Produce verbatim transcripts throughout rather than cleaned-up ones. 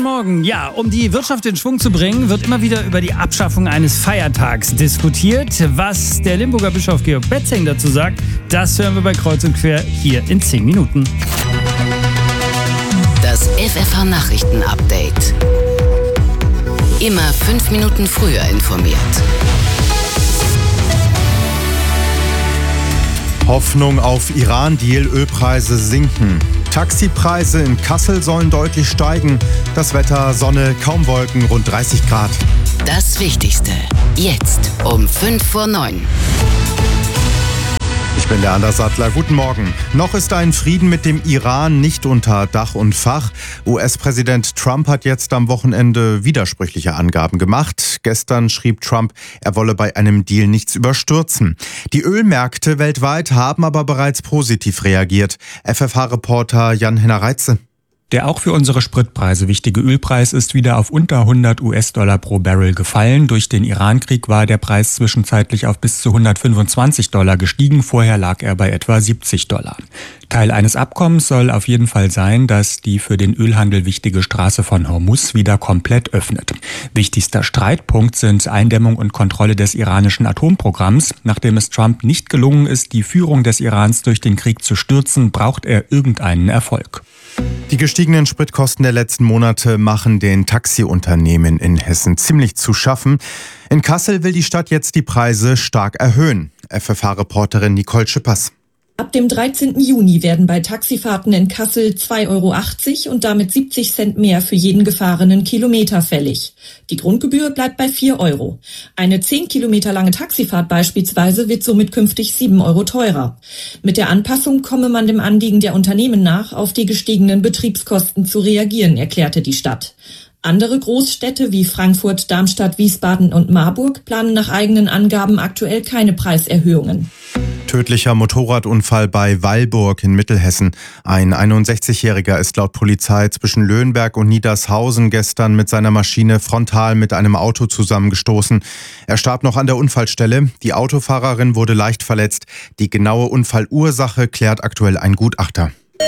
guten Morgen. Ja, um die Wirtschaft in Schwung zu bringen, wird immer wieder über die Abschaffung eines Feiertags diskutiert. Was der Limburger Bischof Georg Betzing dazu sagt, das hören wir bei Kreuz und Quer hier in zehn Minuten. Das F F H-Nachrichten-Update. Immer fünf Minuten früher informiert. Hoffnung auf Iran-Deal, Ölpreise sinken. Taxipreise in Kassel sollen deutlich steigen. Das Wetter, Sonne, kaum Wolken, rund dreißig Grad. Das Wichtigste, jetzt um fünf vor neun. Ich bin der Anders Sattler. Guten Morgen. Noch ist ein Frieden mit dem Iran nicht unter Dach und Fach. U S-Präsident Trump hat jetzt am Wochenende widersprüchliche Angaben gemacht. Gestern schrieb Trump, er wolle bei einem Deal nichts überstürzen. Die Ölmärkte weltweit haben aber bereits positiv reagiert. F F H-Reporter Jan-Henner Reitze. Der auch für unsere Spritpreise wichtige Ölpreis ist wieder auf unter hundert US-Dollar pro Barrel gefallen. Durch den Iran-Krieg war der Preis zwischenzeitlich auf bis zu hundertfünfundzwanzig Dollar gestiegen. Vorher lag er bei etwa siebzig Dollar. Teil eines Abkommens soll auf jeden Fall sein, dass die für den Ölhandel wichtige Straße von Hormuz wieder komplett öffnet. Wichtigster Streitpunkt sind Eindämmung und Kontrolle des iranischen Atomprogramms. Nachdem es Trump nicht gelungen ist, die Führung des Irans durch den Krieg zu stürzen, braucht er irgendeinen Erfolg. Die gestiegenen Spritkosten der letzten Monate machen den Taxiunternehmen in Hessen ziemlich zu schaffen. In Kassel will die Stadt jetzt die Preise stark erhöhen. F F H-Reporterin Nicole Schippers. Ab dem dreizehnten Juni werden bei Taxifahrten in Kassel zwei Euro achtzig und damit siebzig Cent mehr für jeden gefahrenen Kilometer fällig. Die Grundgebühr bleibt bei vier Euro. Eine zehn Kilometer lange Taxifahrt beispielsweise wird somit künftig sieben Euro teurer. Mit der Anpassung komme man dem Anliegen der Unternehmen nach, auf die gestiegenen Betriebskosten zu reagieren, erklärte die Stadt. Andere Großstädte wie Frankfurt, Darmstadt, Wiesbaden und Marburg planen nach eigenen Angaben aktuell keine Preiserhöhungen. Tödlicher Motorradunfall bei Weilburg in Mittelhessen. Ein einundsechzigjähriger ist laut Polizei zwischen Löhnberg und Niedershausen gestern mit seiner Maschine frontal mit einem Auto zusammengestoßen. Er starb noch an der Unfallstelle. Die Autofahrerin wurde leicht verletzt. Die genaue Unfallursache klärt aktuell ein Gutachter.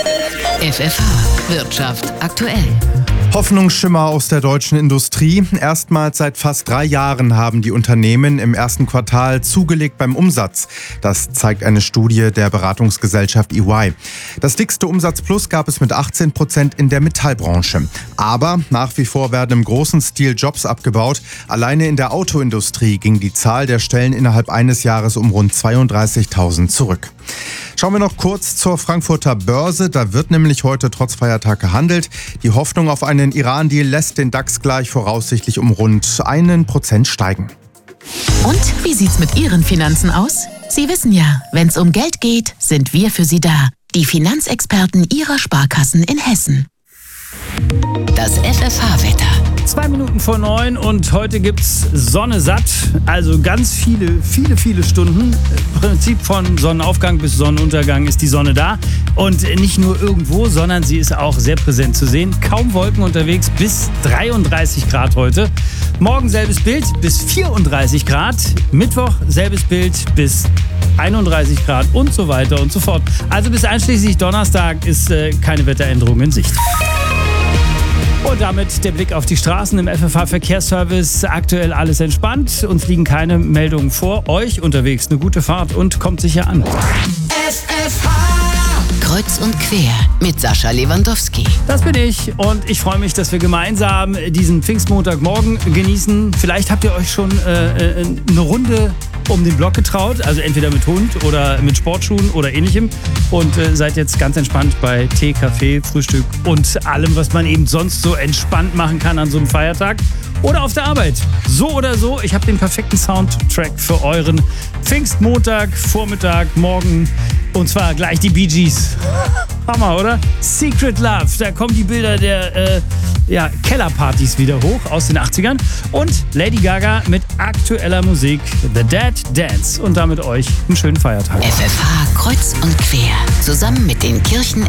F F H Wirtschaft aktuell. Hoffnungsschimmer aus der deutschen Industrie. Erstmals seit fast drei Jahren haben die Unternehmen im ersten Quartal zugelegt beim Umsatz. Das zeigt eine Studie der Beratungsgesellschaft E Y. Das dickste Umsatzplus gab es mit achtzehn Prozent in der Metallbranche. Aber nach wie vor werden im großen Stil Jobs abgebaut. Alleine in der Autoindustrie ging die Zahl der Stellen innerhalb eines Jahres um rund zweiunddreißigtausend zurück. Schauen wir noch kurz zur Frankfurter Börse. Da wird nämlich heute trotz Feiertag gehandelt. Die Hoffnung auf einen Iran-Deal lässt den DAX gleich voraussichtlich um rund einen Prozent steigen. Und wie sieht's mit Ihren Finanzen aus? Sie wissen ja, wenn's um Geld geht, sind wir für Sie da. Die Finanzexperten Ihrer Sparkassen in Hessen. Das F F H-Wetter. Zwei Minuten vor neun und heute gibt's Sonne satt. Also ganz viele, viele, viele Stunden. Im Prinzip von Sonnenaufgang bis Sonnenuntergang ist die Sonne da. Und nicht nur irgendwo, sondern sie ist auch sehr präsent zu sehen. Kaum Wolken unterwegs, bis dreiunddreißig Grad heute. Morgen selbes Bild, bis vierunddreißig Grad. Mittwoch selbes Bild, bis einunddreißig Grad und so weiter und so fort. Also bis einschließlich Donnerstag ist äh, keine Wetteränderung in Sicht. Und damit der Blick auf die Straßen im F F H-Verkehrsservice. Aktuell alles entspannt. Uns liegen keine Meldungen vor. Euch unterwegs eine gute Fahrt und kommt sicher an. F F H Kreuz und Quer mit Sascha Lewandowski. Das bin ich und ich freue mich, dass wir gemeinsam diesen Pfingstmontagmorgen genießen. Vielleicht habt ihr euch schon äh, eine Runde um den Block getraut, also entweder mit Hund oder mit Sportschuhen oder ähnlichem und äh, seid jetzt ganz entspannt bei Tee, Kaffee, Frühstück und allem, was man eben sonst so entspannt machen kann an so einem Feiertag oder auf der Arbeit. So oder so, ich habe den perfekten Soundtrack für euren Pfingstmontag, Vormittag, Morgen und zwar gleich die Bee Gees. Hammer, oder? Secret Love, da kommen die Bilder der äh, ja, Kellerpartys wieder hoch aus den achtzigern und Lady Gaga mit aktueller Musik The Dead Dance und damit euch einen schönen Feiertag. F F H Kreuz und Quer zusammen mit den Kirchen